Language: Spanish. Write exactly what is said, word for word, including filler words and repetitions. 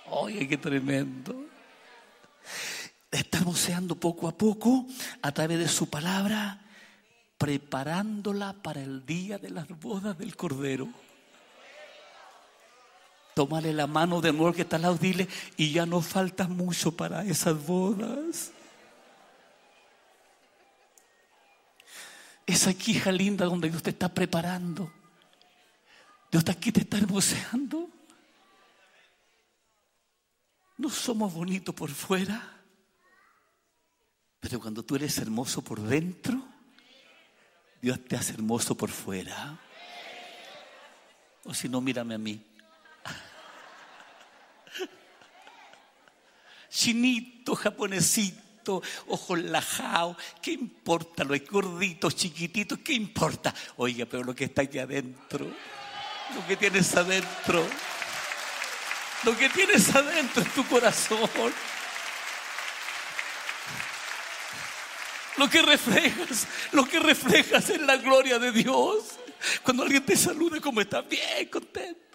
Oye, qué tremendo. Está hermoseando poco a poco a través de su palabra, preparándola para el día de las bodas del Cordero. Tómale la mano de nuevo que está al lado, dile, y ya no falta mucho para esas bodas. Esa quija linda donde Dios te está preparando. Dios aquí te está hermoseando. No somos bonitos por fuera, pero cuando tú eres hermoso por dentro, Dios te hace hermoso por fuera. O si no, mírame a mí. Chinito, japonesito, ojos lajados, ¿qué importa? Los gorditos, chiquititos, ¿qué importa? Oiga, pero lo que está aquí adentro, lo que tienes adentro, lo que tienes adentro en tu corazón, lo que reflejas, lo que reflejas es la gloria de Dios. Cuando alguien te saluda, ¿cómo estás? Bien, contento.